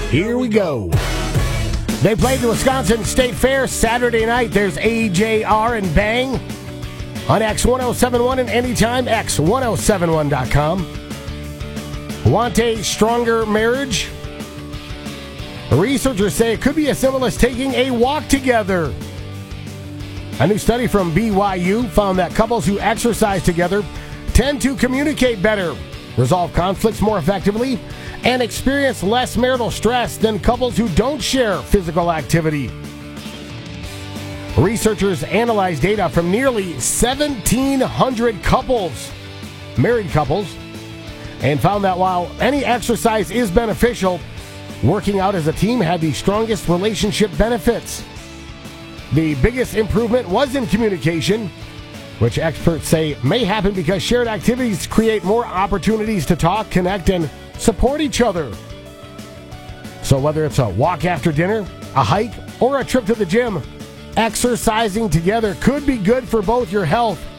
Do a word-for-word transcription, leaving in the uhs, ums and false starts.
Here we go. They played the Wisconsin State Fair Saturday night. There's A J R and Bang on X ten seventy-one and anytime X ten seventy-one dot com. Want a stronger marriage? Researchers say it could be as simple as taking a walk together. A new study from B Y U found that couples who exercise together tend to communicate better, resolve conflicts more effectively, and experience less marital stress than couples who don't share physical activity. Researchers analyzed data from nearly seventeen hundred couples, married couples, and found that while any exercise is beneficial, working out as a team had the strongest relationship benefits. The biggest improvement was in communication, which experts say may happen because shared activities create more opportunities to talk, connect, and support each other. So whether it's a walk after dinner, a hike, or a trip to the gym, exercising together could be good for both your health